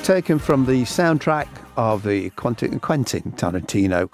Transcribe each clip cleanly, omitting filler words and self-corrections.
taken from the soundtrack of the Quentin Tarantino.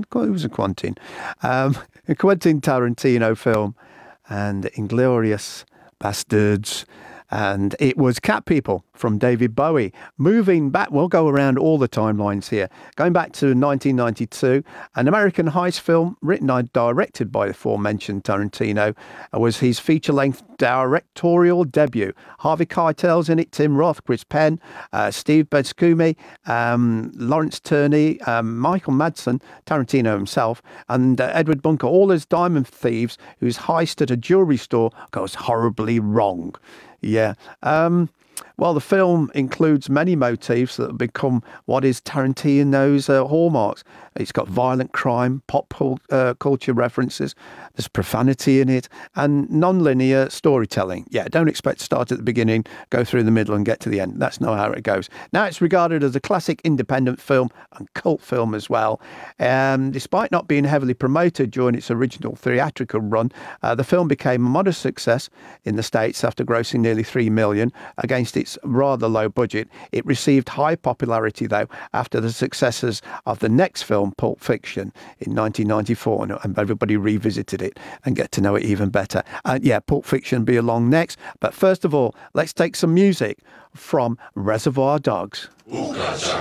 Quentin Tarantino film, and Inglourious Bastards. And it was Cat People from David Bowie. Moving back, we'll go around all the timelines here. Going back to 1992, an American heist film written and directed by the aforementioned Tarantino was his feature-length directorial debut. Harvey Keitel's in it, Tim Roth, Chris Penn, Steve Buscemi, Lawrence Turney, Michael Madsen, Tarantino himself, and Edward Bunker, all as diamond thieves whose heist at a jewelry store goes horribly wrong. Yeah. Well, the film includes many motifs that have become what is Tarantino's hallmarks. It's got violent crime, pop culture references, there's profanity in it, and non-linear storytelling. Yeah, don't expect to start at the beginning, go through the middle and get to the end. That's not how it goes. Now, it's regarded as a classic independent film and cult film as well. Despite not being heavily promoted during its original theatrical run, the film became a modest success in the States after grossing nearly $3 million against its rather low budget. It received high popularity, though, after the successes of the next film, Pulp Fiction, in 1994, and everybody revisited it and get to know it even better. Yeah, Pulp Fiction will be along next. But first of all, let's take some music from Reservoir Dogs.